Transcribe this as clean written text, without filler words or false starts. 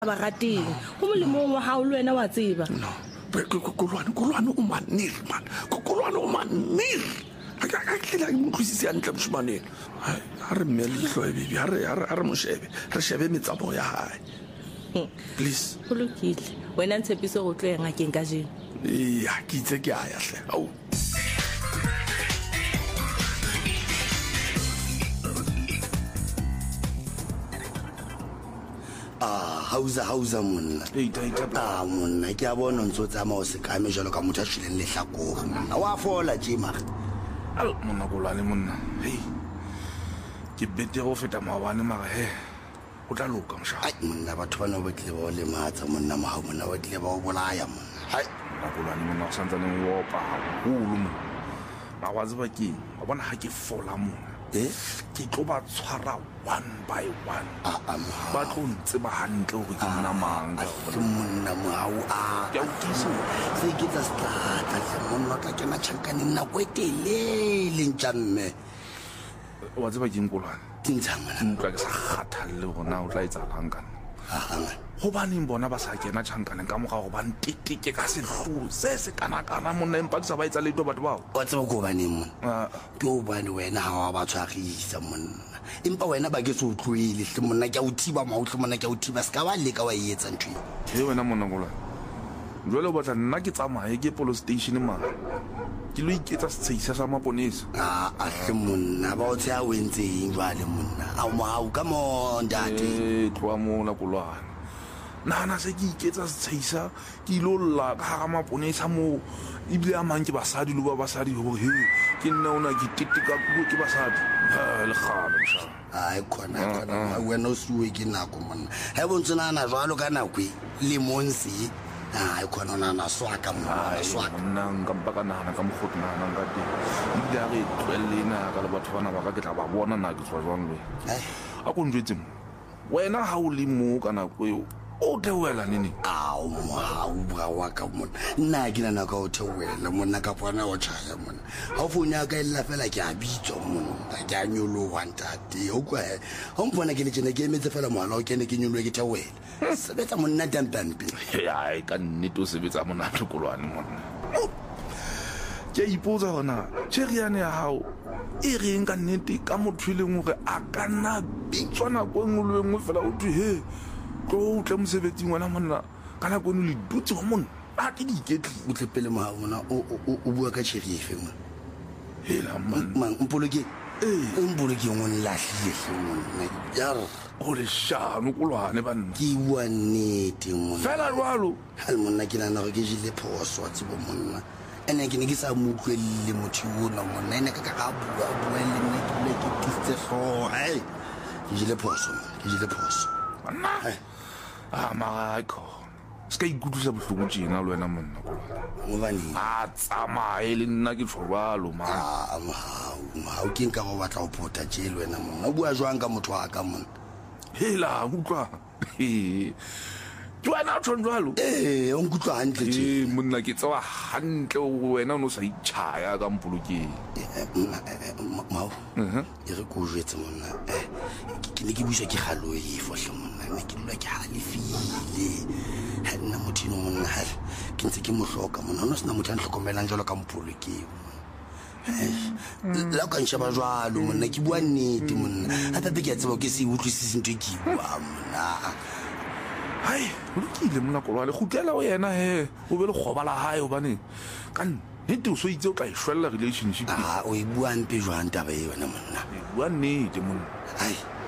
ba rateng go molemong wa hao le wena wa tseba no kolwane o manir man kolwane o manir a tlela ke motlwisise yantle moshmaneng ha re mmelehlo e bibi ha re moshebe re shebe metsamo ya hae please go lokile wena ntshepiso go tlo ya ngakeng ka jeno ya ke itse ke a ya hle au hausa monna monna ke a bona ntse o tsamaya o sekame jalo ka motho a tshwileng lehlakogo monna wa fola jema monna kolwane monna hei ke bete go feta maabane mara he o tla loka mosha monna batho ba no ba tle ba o lematsa monna mahao monna ba tle ba o bolaya monna kolwane monna o santsane o opa haholo monna ba wa tseba ke ba bona ha ke fola monna ke tlo ba tshwara one by one ba tlo ntse ba hantle gore ke nna manga monna mohau ke a utlwisa se ke tsa stata monna tla kena tšhankaneng nako e telele ntša mme wa tseba ke nkolwane ke ntshang utlwa ke sa kgathalle gona o tla etsalang kana gobaneng bona ba sa kena tšhankaneng ka moga go ba nteteke ka setlholo se se kana-kana monna empa ke sa ba etsa leto batho bao wa tseba ko obaneng monna ke obane wena ga wa ba tshwagisa monna empa wena ba ke se o tloele tle monna ke a o thiba maotlho monna ke a o thiba se ka ba leka wa e etsa ntho e wena monna kolwane jale o batla nna ke tsamaye ke police station maa ke lo iketsa setshehisa sa maponesa tle monna ba o tshe a o entseng jale monna a moau ka montate tloa mola kolwane nana se ke iketsa setshehisa ke ilo lla ka ga maponesa moo ebile a mang ke basadi lo ba basadi gore he ke nna ona ke teteka ke basadi le gale mosha khona wena o siwe ke nako monna ga e bontse nana jalo ka nako le monse khona nana swaka monna nkampa ka nagana ka mogote nagana ka teng ebile a re tlwelele naka le batho bana ba ka ke tla ba bona na ke tswa jwang le a ko njwetse mo wena ga o le moo ka nako eo o theoela nene moau bra wa ka monna nna ke nana ka o theoela monna ka pona o tšhaya monna ga o foune ya ka e lela fela ke a bitswa monna ke a nyologa ntate o kwa ga mpona ke le tšena ke emetse fela moala o kene ke nyoloe ke theoela sebetsa monna tampampe ai ka nnete o sebetsa monate kolwane monna ke a ipotsa gona tšheriane ya gago e reng ka nnete ka motho e leng gore a ka nna bitswa nako e nngwe le engwe fela o thwe he tlo o tle mosebetsing wena monna ka nako eno le dutse wa monna a ke di iketli o tle pele moga mona o bua ka tšheri efe mona hela mpolokeng o nlatlhiletlhe monna jar o le šano kolwane banna ke bua nnete monna fela jalo ga le monna ke nana gore ke jile phoso a tsebo monna ene ke ne ke sa mo utlwelele motho ona monna ene ka ga bua le nne ke bule ke tisitse tlhogo ke jile phoso banna magaikho se ka ikutlwisa bohloko tjena le wena monna gobaneng a tsamaye le nna ke tšho jalo mahao ke nka go batla go phota tše le wena monna o bua jwang ka motho wa ka monna hela utlwa ke wena o tšhong jalo o nkutlwa gantle tše monna ke tsewa gantle wena o ne o sa itšhaya ka mpolokeng mao e re ko o jetse monna ke ne ke buiswa ke galoefotlhe monna ne ke dula ke galefile ga nna motho eno monna gale ke ntse ke motlhoka monna ono sena motho a ntlhokomelang jalo ka mpolokeng la o ka nšhaba jalo monna ke bua nnete monna a tate ke a tseba ke se utlwisise ntho e ke bua monna hai o lokile monna kolwane go tlela o yena he o be le kgoba la gae gobane ka nnete o so itse o tla e shwelela relationship o e bua nte jwang taba e wena monna e bua nnete monna ai